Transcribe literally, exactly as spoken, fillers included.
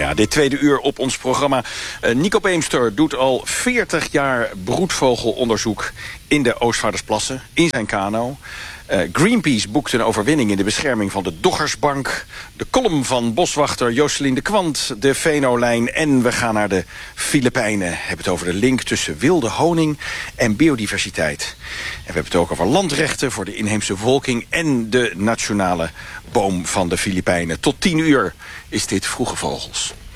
Ja, dit tweede uur op ons programma. Uh, Nico Beemster doet al veertig jaar broedvogelonderzoek in de Oostvaardersplassen, in zijn kano. Uh, Greenpeace boekt een overwinning in de bescherming van de Doggersbank. De column van boswachter Josselien de Kwant, de Venolijn. En we gaan naar de Filipijnen. We hebben het over de link tussen wilde honing en biodiversiteit. En we hebben het ook over landrechten voor de inheemse bevolking en de nationale boom van de Filipijnen. Tot tien uur is dit Vroege Vogels.